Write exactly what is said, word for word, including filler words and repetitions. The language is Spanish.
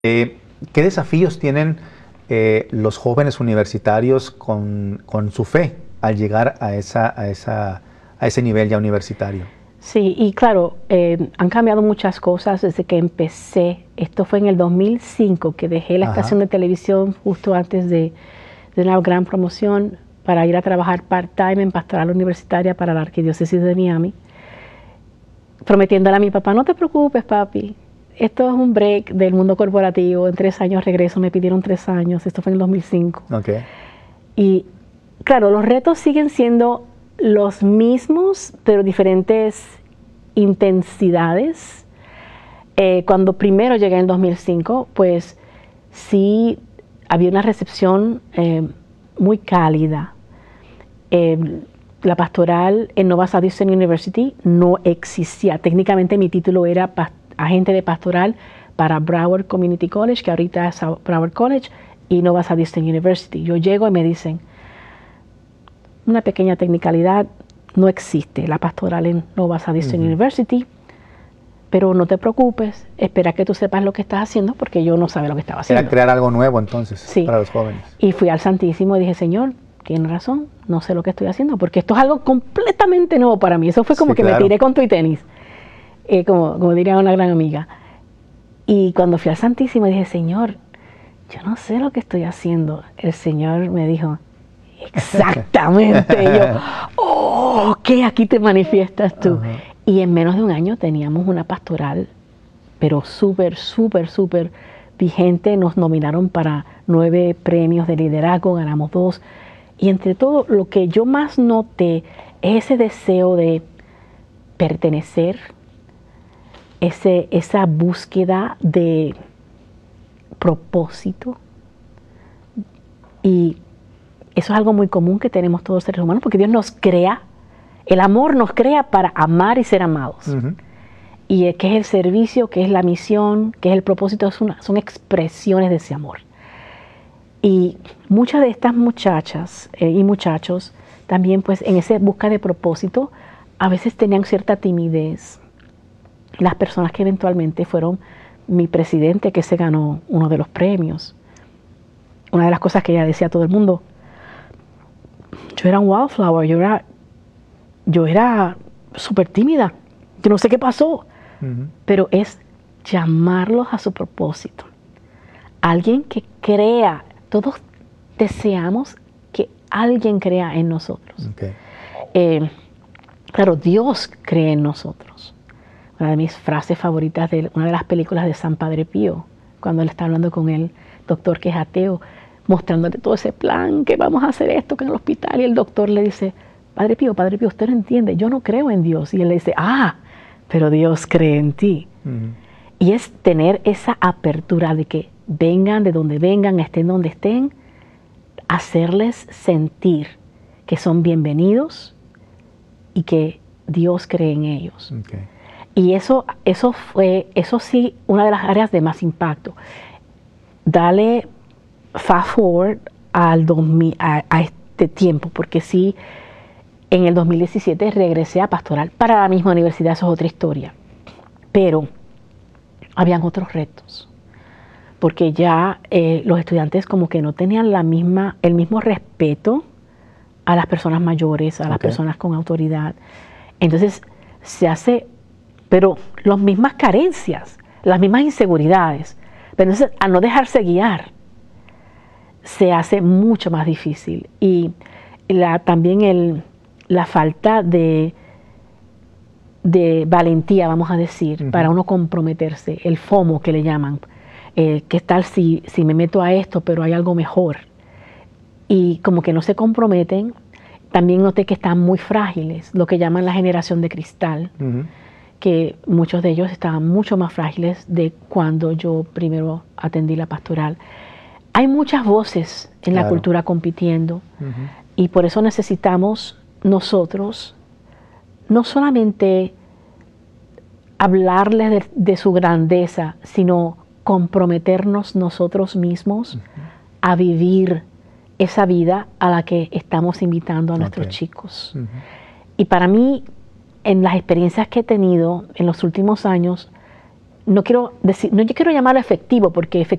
Eh, ¿Qué desafíos tienen eh, los jóvenes universitarios con, con su fe al llegar a, esa, a, esa, a ese nivel ya universitario? Sí, y claro, eh, han cambiado muchas cosas desde que empecé. Esto fue en el dos mil cinco que dejé la Ajá. estación de televisión justo antes de, de una gran promoción para ir a trabajar part-time en pastoral universitaria para la Arquidiócesis de Miami, prometiéndole a mi papá, no te preocupes, papi, esto es un break del mundo corporativo, en tres años regreso, me pidieron tres años, esto fue en el dos mil cinco. Okay. Y claro, los retos siguen siendo los mismos, pero diferentes intensidades. Eh, cuando primero llegué en el dos mil cinco, pues sí había una recepción eh, muy cálida. Eh, la pastoral en Nova Southeastern University no existía. Técnicamente mi título era agente de pastoral para Broward Community College, que ahorita es Broward College, y Nova Southeastern University. Yo llego y me dicen, una pequeña tecnicalidad, no existe la pastoral en Nova Southeastern uh-huh. University, pero no te preocupes, espera que tú sepas lo que estás haciendo, porque yo no sabía lo que estaba haciendo. Era crear algo nuevo entonces, sí. para los jóvenes. Y fui al Santísimo y dije, Señor, tiene razón, no sé lo que estoy haciendo, porque esto es algo completamente nuevo para mí. Eso fue como sí, que claro. me tiré con tu y tenis, eh, como, como diría una gran amiga. Y cuando fui al Santísimo dije, Señor, yo no sé lo que estoy haciendo. El Señor me dijo, exactamente. Y yo, oh, ok, aquí te manifiestas tú. Uh-huh. Y en menos de un año teníamos una pastoral, pero súper, súper, súper vigente. Nos nominaron para nueve premios de liderazgo, ganamos dos. Y entre todo, lo que yo más noté es ese deseo de pertenecer, ese, esa búsqueda de propósito. Y eso es algo muy común que tenemos todos los seres humanos, porque Dios nos crea, el amor nos crea para amar y ser amados. Uh-huh. Y que es el servicio, que es la misión, que es el propósito, es una, son expresiones de ese amor. Y muchas de estas muchachas eh, y muchachos también, pues en esa busca de propósito, a veces tenían cierta timidez. Las personas que eventualmente fueron mi presidente, que se ganó uno de los premios. Una de las cosas que ella decía a todo el mundo, yo era un wildflower, yo era, yo era súper tímida, yo no sé qué pasó, uh-huh. pero es llamarlos a su propósito. Alguien que crea, todos deseamos que alguien crea en nosotros. Okay. Eh, claro, Dios cree en nosotros. Una de mis frases favoritas de una de las películas de San Padre Pío, cuando él está hablando con el doctor que es ateo, mostrándole todo ese plan, que vamos a hacer esto, que en el hospital, y el doctor le dice, Padre Pío, Padre Pío, usted no entiende, yo no creo en Dios. Y él le dice, ah, pero Dios cree en ti. Uh-huh. Y es tener esa apertura de que vengan de donde vengan, estén donde estén, hacerles sentir que son bienvenidos y que Dios cree en ellos. Okay. Y eso, eso fue, eso sí, una de las áreas de más impacto. Dale fast forward al dos mil, a, a este tiempo, porque sí, en el dos mil diecisiete regresé a pastoral para la misma universidad, eso es otra historia. Pero habían otros retos, porque ya eh, los estudiantes como que no tenían la misma, el mismo respeto a las personas mayores, a las okay. personas con autoridad. Entonces se hace, pero las mismas carencias, las mismas inseguridades, pero entonces al no dejarse guiar, se hace mucho más difícil. Y la, también el, la falta de, de valentía, vamos a decir, uh-huh. para uno comprometerse, el FOMO que le llaman, eh, ¿qué tal si, si me meto a esto, pero hay algo mejor? Y como que no se comprometen. También noté que están muy frágiles, lo que llaman la generación de cristal, uh-huh. que muchos de ellos estaban mucho más frágiles de cuando yo primero atendí la pastoral. Hay muchas voces en claro. la cultura compitiendo, uh-huh. y por eso necesitamos nosotros no solamente hablarles de, de su grandeza, sino comprometernos nosotros mismos uh-huh. a vivir esa vida a la que estamos invitando a nuestros okay. chicos. Uh-huh. Y para mí, en las experiencias que he tenido en los últimos años, no quiero decir, no yo quiero llamarlo efectivo, porque efectivo